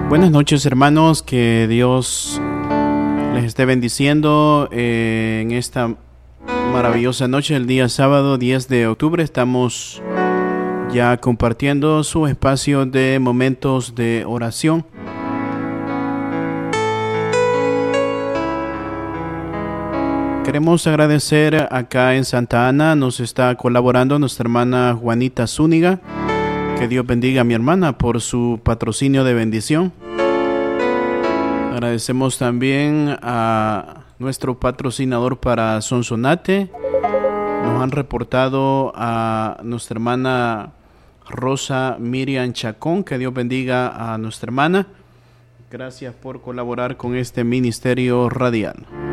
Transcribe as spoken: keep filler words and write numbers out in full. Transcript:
Buenas noches, hermanos, que Dios les esté bendiciendo eh, en esta maravillosa noche, el día sábado diez de octubre. Estamos ya compartiendo su espacio de momentos de oración. Queremos agradecer acá en Santa Ana, nos está colaborando nuestra hermana Juanita Zúñiga. Que Dios bendiga a mi hermana por su patrocinio de bendición. Agradecemos también a nuestro patrocinador para Sonsonate. Nos han reportado a nuestra hermana Rosa Miriam Chacón. Que Dios bendiga a nuestra hermana. Gracias por colaborar con este ministerio radial.